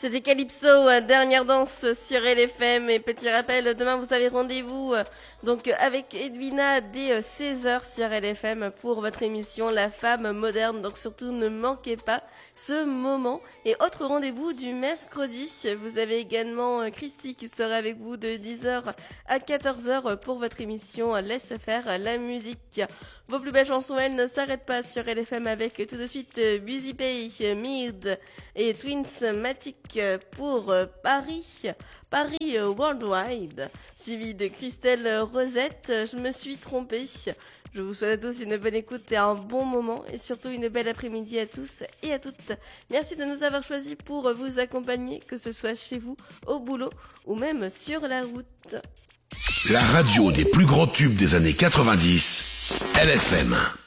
C'était Calypso, dernière danse sur LFM. Et petit rappel, demain vous avez rendez-vous donc avec Edwina dès 16h sur LFM pour votre émission La Femme Moderne. Donc surtout ne manquez pas ce moment. Et autre rendez-vous du mercredi, vous avez également Christy qui sera avec vous de 10h à 14h pour votre émission Laisse faire la musique. Vos plus belles chansons, elles ne s'arrêtent pas sur LFM avec tout de suite Busy Pay, Mid et Twins Matic pour Paris Worldwide, suivi de Christelle Rosette. Je me suis trompée. Je vous souhaite à tous une bonne écoute et un bon moment et surtout une belle après-midi à tous et à toutes. Merci de nous avoir choisis pour vous accompagner, que ce soit chez vous, au boulot ou même sur la route. La radio des plus grands tubes des années 90, LFM.